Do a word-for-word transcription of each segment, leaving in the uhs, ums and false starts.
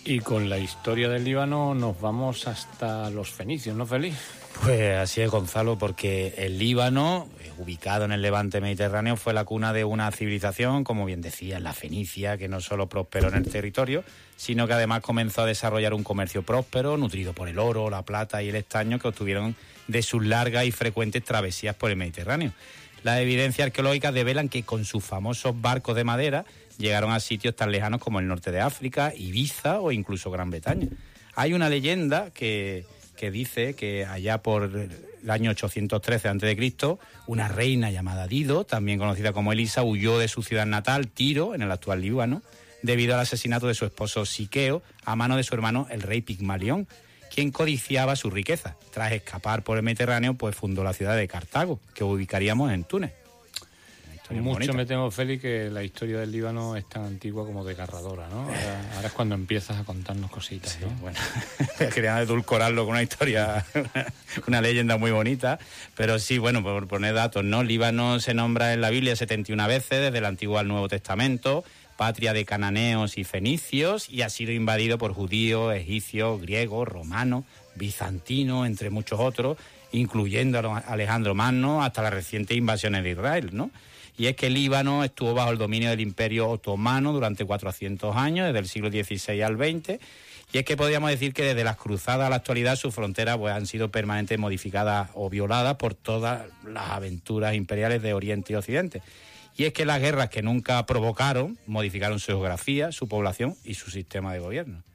Y con la historia del Líbano nos vamos hasta los fenicios, ¿no, Félix? Pues así es, Gonzalo, porque el Líbano, ubicado en el levante mediterráneo, fue la cuna de una civilización, como bien decía, la fenicia, que no solo prosperó en el territorio, sino que además comenzó a desarrollar un comercio próspero, nutrido por el oro, la plata y el estaño que obtuvieron de sus largas y frecuentes travesías por el Mediterráneo. Las evidencias arqueológicas develan que con sus famosos barcos de madera llegaron a sitios tan lejanos como el norte de África, Ibiza o incluso Gran Bretaña. Hay una leyenda que, que dice que allá por el año ochocientos trece antes de Cristo, una reina llamada Dido, también conocida como Elisa, huyó de su ciudad natal, Tiro, en el actual Líbano, debido al asesinato de su esposo Siqueo a mano de su hermano el rey Pigmalión, quien codiciaba su riqueza. Tras escapar por el Mediterráneo, pues fundó la ciudad de Cartago, que ubicaríamos en Túnez. Mucho bonita. Me temo, Félix, que la historia del Líbano es tan antigua como desgarradora, ¿no? Ahora, ahora es cuando empiezas a contarnos cositas, ¿no? Sí, bueno, querían edulcorarlo con una historia, una leyenda muy bonita, pero sí, bueno, por poner datos, ¿no? Líbano se nombra en la Biblia setenta y una veces, desde el Antiguo al Nuevo Testamento, patria de cananeos y fenicios, y ha sido invadido por judíos, egipcios, griegos, romanos, bizantinos, entre muchos otros, incluyendo a Alejandro Magno, hasta las recientes invasiones de Israel, ¿no? Y es que el Líbano estuvo bajo el dominio del Imperio Otomano durante cuatrocientos años, desde el siglo dieciséis al veinte, y es que podríamos decir que desde las cruzadas a la actualidad sus fronteras pues, han sido permanentemente modificadas o violadas por todas las aventuras imperiales de Oriente y Occidente. Y es que las guerras que nunca provocaron modificaron su geografía, su población y su sistema de gobierno.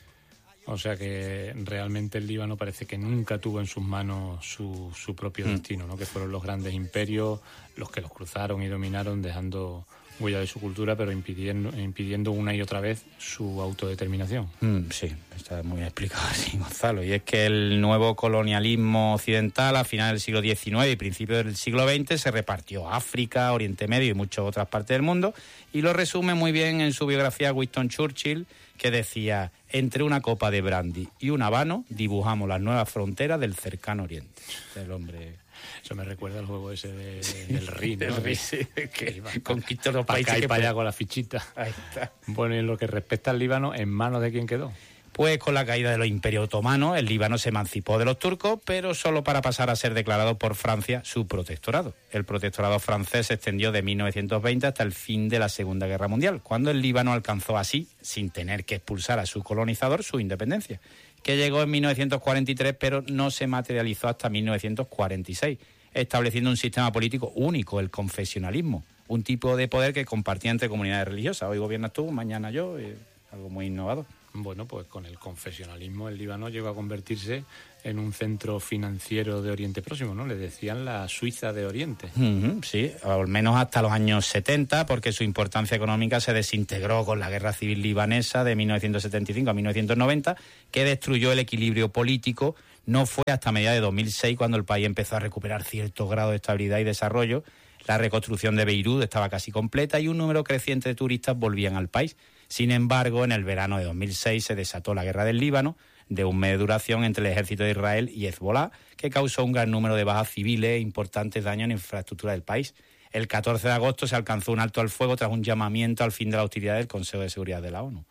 O sea que realmente el Líbano parece que nunca tuvo en sus manos su, su propio mm. destino, ¿no? Que fueron los grandes imperios los que los cruzaron y dominaron, dejando huella de su cultura, pero impidiendo, impidiendo una y otra vez su autodeterminación. Mm, sí, está muy explicado así, Gonzalo. Y es que el nuevo colonialismo occidental a finales del siglo diecinueve y principios del siglo veinte se repartió África, Oriente Medio y muchas otras partes del mundo, y lo resume muy bien en su biografía Winston Churchill, que decía: entre una copa de brandy y un habano dibujamos las nuevas fronteras del cercano Oriente. El hombre... Eso me recuerda al juego ese de, de, del Rin, ¿no? Rin, sí, que conquistó los países. Para acá y que para allá con la fichita. Ahí está. Bueno, y en lo que respecta al Líbano, ¿en manos de quién quedó? Pues con la caída de los imperios otomanos, el Líbano se emancipó de los turcos, pero solo para pasar a ser declarado por Francia su protectorado. El protectorado francés se extendió de mil novecientos veinte hasta el fin de la Segunda Guerra Mundial, cuando el Líbano alcanzó así, sin tener que expulsar a su colonizador, su independencia, que llegó en mil novecientos cuarenta y tres, pero no se materializó hasta mil novecientos cuarenta y seis, estableciendo un sistema político único, el confesionalismo, un tipo de poder que compartía entre comunidades religiosas. Hoy gobiernas tú, mañana yo, eh, algo muy innovador. Bueno, pues con el confesionalismo el Líbano llegó a convertirse en un centro financiero de Oriente Próximo, ¿no? Le decían la Suiza de Oriente. Uh-huh, sí, al menos hasta los años setenta, porque su importancia económica se desintegró con la Guerra Civil Libanesa de mil novecientos setenta y cinco a mil novecientos noventa, que destruyó el equilibrio político. No fue hasta mediados de dos mil seis cuando el país empezó a recuperar cierto grado de estabilidad y desarrollo. La reconstrucción de Beirut estaba casi completa y un número creciente de turistas volvían al país. Sin embargo, en el verano de dos mil seis se desató la guerra del Líbano, de un mes de duración, entre el ejército de Israel y Hezbolá, que causó un gran número de bajas civiles e importantes daños en la infraestructura del país. El catorce de agosto se alcanzó un alto al fuego tras un llamamiento al fin de la hostilidad del Consejo de Seguridad de la ONU.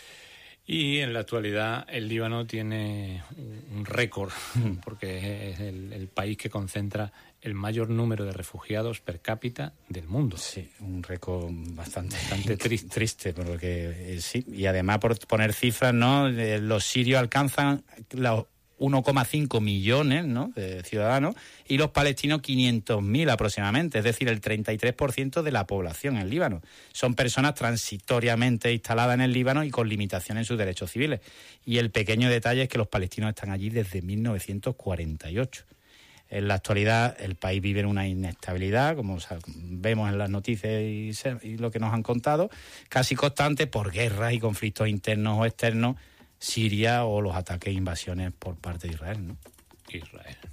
Y en la actualidad el Líbano tiene un récord, porque es el, el país que concentra el mayor número de refugiados per cápita del mundo. Sí, un récord bastante, bastante triste, triste, porque eh, sí. Y además, por poner cifras, ¿no? Eh, los sirios alcanzan los uno coma cinco millones, ¿no?, de ciudadanos, y los palestinos quinientos mil aproximadamente, es decir, el treinta y tres por ciento de la población en el Líbano. Son personas transitoriamente instaladas en el Líbano y con limitaciones en sus derechos civiles. Y el pequeño detalle es que los palestinos están allí desde mil novecientos cuarenta y ocho. En la actualidad el país vive en una inestabilidad, como vemos en las noticias y, se, y lo que nos han contado, casi constante por guerras y conflictos internos o externos, Siria o los ataques e invasiones por parte de Israel, ¿no? Israel.